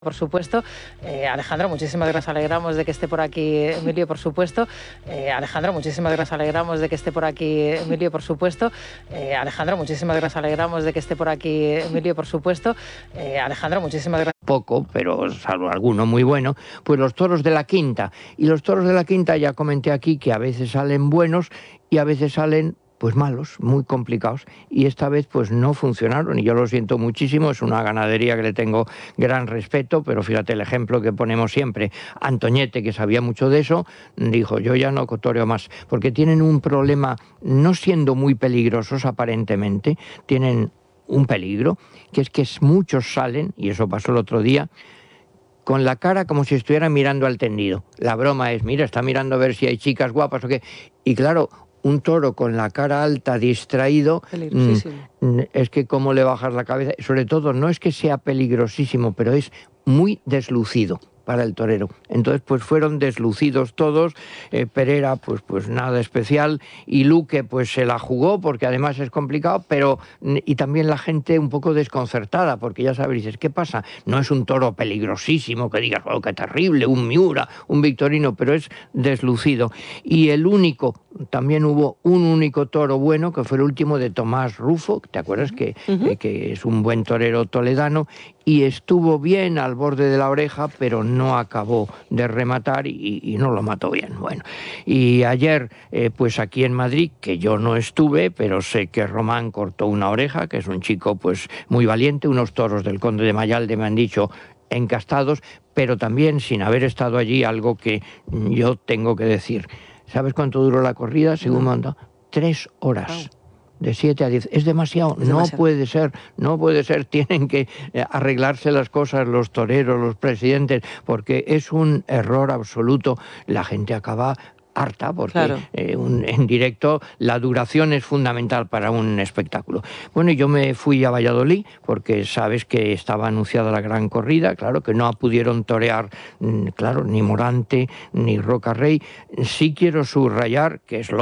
Por supuesto. Alejandro, muchísimas gracias. Alegramos de que esté por aquí Emilio, por supuesto. Alejandro, muchísimas gracias. Alegramos de que esté por aquí Emilio, por supuesto. Alejandro, muchísimas gracias. Alegramos de que esté por aquí Emilio, por supuesto. Alejandro, muchísimas gracias. Poco, pero salvo alguno muy bueno, pues los toros de la Quinta. Y los toros de la Quinta ya comenté aquí que a veces salen buenos y a veces salen pues malos, muy complicados, y esta vez pues no funcionaron, y yo lo siento muchísimo. Es una ganadería que le tengo gran respeto, pero fíjate el ejemplo que ponemos siempre. Antoñete, que sabía mucho de eso, dijo: yo ya no toreo más, porque tienen un problema, no siendo muy peligrosos aparentemente, tienen un peligro, que es que muchos salen, y eso pasó el otro día, con la cara como si estuvieran mirando al tendido. La broma es: mira, está mirando a ver si hay chicas guapas o qué, y claro, un toro con la cara alta, distraído, es que cómo le bajas la cabeza. Sobre todo, no es que sea peligrosísimo, pero es muy deslucido para el torero. Entonces, pues fueron deslucidos todos. Pereira, pues nada especial, y Luque, pues se la jugó, porque además es complicado, pero y también la gente un poco desconcertada, porque ya sabes, dices, ¿qué pasa? No es un toro peligrosísimo, que digas, oh, qué terrible, un Miura, un Victorino, pero es deslucido. Y el único, también hubo un único toro bueno, que fue el último de Tomás Rufo, ¿te acuerdas? Que es un buen torero toledano, y estuvo bien al borde de la oreja, pero no acabó de rematar y no lo mató bien. Bueno, y ayer, pues aquí en Madrid, que yo no estuve, pero sé que Román cortó una oreja, que es un chico pues muy valiente. Unos toros del Conde de Mayalde me han dicho encastados, pero también, sin haber estado allí, algo que yo tengo que decir. ¿Sabes cuánto duró la corrida? Según manda, 3 horas. De 7 a 10. Es demasiado. No puede ser, no puede ser. Tienen que arreglarse las cosas los toreros, los presidentes, porque es un error absoluto. La gente acaba harta, porque en directo la duración es fundamental para un espectáculo. Bueno, yo me fui a Valladolid, porque sabes que estaba anunciada la gran corrida. Claro que no pudieron torear, claro, ni Morante ni Roca Rey. Sí quiero subrayar que es